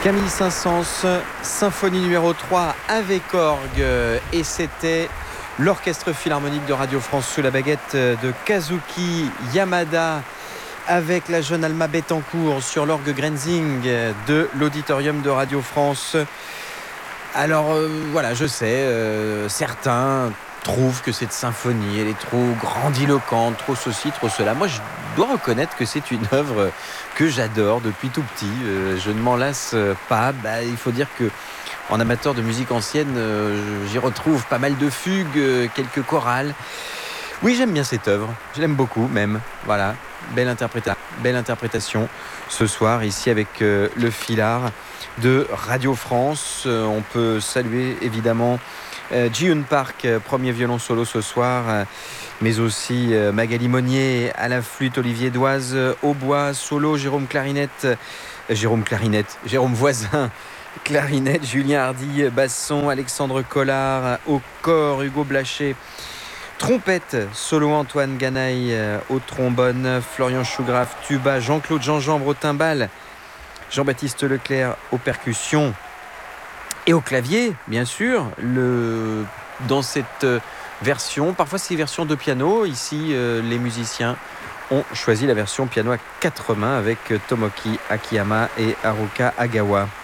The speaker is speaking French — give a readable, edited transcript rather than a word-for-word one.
Camille Saint-Saëns, symphonie numéro 3 avec orgue, et c'était l'Orchestre Philharmonique de Radio France sous la baguette de Kazuki Yamada avec la jeune Alma Bettencourt sur l'orgue Grenzing de l'auditorium de Radio France. Alors voilà, je sais, certains trouvent que cette symphonie, elle est trop grandiloquente, trop ceci, trop cela. Moi, je dois reconnaître que c'est une œuvre que j'adore depuis tout petit. Je ne m'en lasse pas. Il faut dire que en amateur de musique ancienne, j'y retrouve pas mal de fugues, quelques chorales. Oui, j'aime bien cette œuvre. Je l'aime beaucoup même. Voilà, belle interprétation ce soir ici avec le Philhar de Radio France. On peut saluer évidemment Ji-Yoon Park, premier violon solo ce soir, mais aussi Magali Monnier à la flûte, Olivier Doise au bois solo, Jérôme Voisin clarinette, Julien Hardy basson, Alexandre Collard au corps, Hugo Blaché trompette solo, Antoine Ganaille au trombone, Florian Chougraf tuba, Jean-Claude Jean-Jambre au timbal, Jean-Baptiste Leclerc aux percussions et au clavier, bien sûr. Dans cette version, parfois c'est version de piano. Ici, les musiciens ont choisi la version piano à 4 mains avec Tomoki Akiyama et Haruka Agawa.